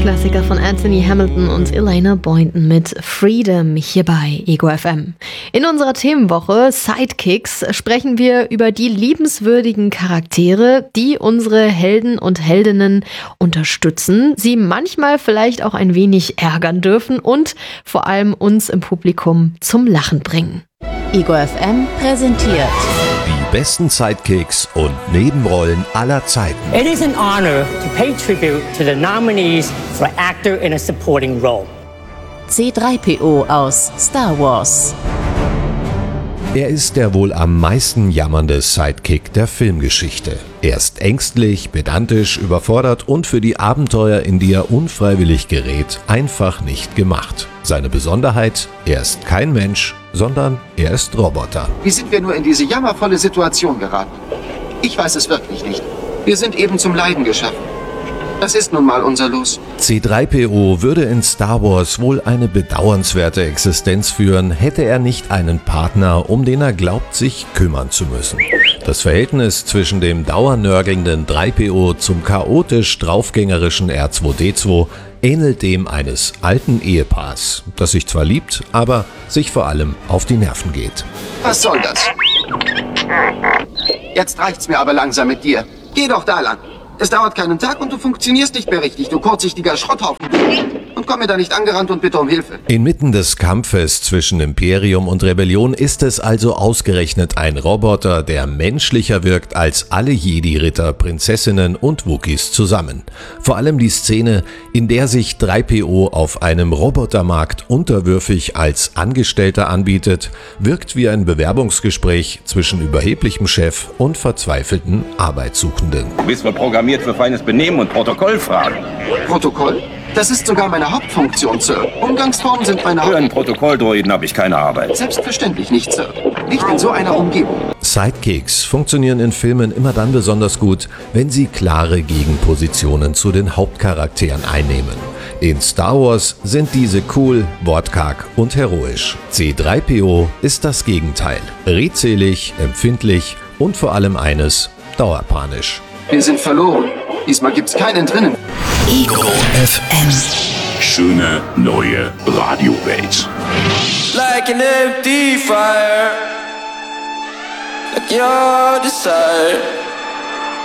Klassiker von Anthony Hamilton und Elena Boynton mit Freedom hier bei Ego FM. In unserer Themenwoche Sidekicks sprechen wir über die liebenswürdigen Charaktere, die unsere Helden und Heldinnen unterstützen, sie manchmal vielleicht auch ein wenig ärgern dürfen und vor allem uns im Publikum zum Lachen bringen. Ego FM präsentiert die besten Sidekicks und Nebenrollen aller Zeiten. It is an honor to pay tribute to the nominees for actor in a supporting role. C3PO aus Star Wars. Er ist der wohl am meisten jammernde Sidekick der Filmgeschichte. Er ist ängstlich, pedantisch, überfordert und für die Abenteuer, in die er unfreiwillig gerät, einfach nicht gemacht. Seine Besonderheit: er ist kein Mensch, sondern er ist Roboter. Wie sind wir nur in diese jammervolle Situation geraten? Ich weiß es wirklich nicht. Wir sind eben zum Leiden geschaffen. Das ist nun mal unser Los. C3PO würde in Star Wars wohl eine bedauernswerte Existenz führen, hätte er nicht einen Partner, um den er glaubt, sich kümmern zu müssen. Das Verhältnis zwischen dem dauernörgelnden 3PO zum chaotisch draufgängerischen R2D2 ähnelt dem eines alten Ehepaars, das sich zwar liebt, aber sich vor allem auf die Nerven geht. Was soll das? Jetzt reicht's mir aber langsam mit dir. Geh doch da lang. Es dauert keinen Tag und du funktionierst nicht mehr richtig, du kurzsichtiger Schrotthaufen. Und komm mir da nicht angerannt und bitte um Hilfe. Inmitten des Kampfes zwischen Imperium und Rebellion ist es also ausgerechnet ein Roboter, der menschlicher wirkt als alle Jedi-Ritter, Prinzessinnen und Wookiees zusammen. Vor allem die Szene, in der sich 3PO auf einem Robotermarkt unterwürfig als Angestellter anbietet, wirkt wie ein Bewerbungsgespräch zwischen überheblichem Chef und verzweifelten Arbeitssuchenden. Du bist wohl programmiert für feines Benehmen und Protokollfragen. Protokoll? Das ist sogar meine Hauptfunktion, Sir. Umgangsformen sind meine Für einen Protokolldroiden habe ich keine Arbeit. Selbstverständlich nicht, Sir. Nicht in so einer Umgebung. Sidekicks funktionieren in Filmen immer dann besonders gut, wenn sie klare Gegenpositionen zu den Hauptcharakteren einnehmen. In Star Wars sind diese cool, wortkarg und heroisch. C3PO ist das Gegenteil. Redselig, empfindlich und vor allem eines: dauerpanisch. Wir sind verloren. Diesmal gibt's keinen drinnen. Ego FM. Schöne neue Radiowelt. Like an empty fire, like your desire.